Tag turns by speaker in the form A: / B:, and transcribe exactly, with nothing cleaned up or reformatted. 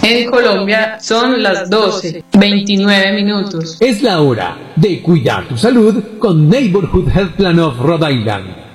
A: En Colombia son las doce, veintinueve minutos.
B: Es la hora de cuidar tu salud con Neighborhood Health Plan of Rhode Island.